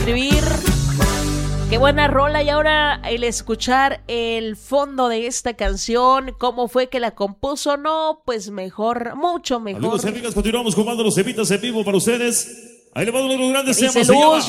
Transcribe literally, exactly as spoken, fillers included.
escribir. Qué buena rola. Y ahora el escuchar el fondo de esta canción, cómo fue que la compuso, no, pues mejor, mucho mejor. Amigos y amigas, continuamos con Mando Los Evitas en vivo para ustedes. Ahí le mando unos grandes. Dice Luz,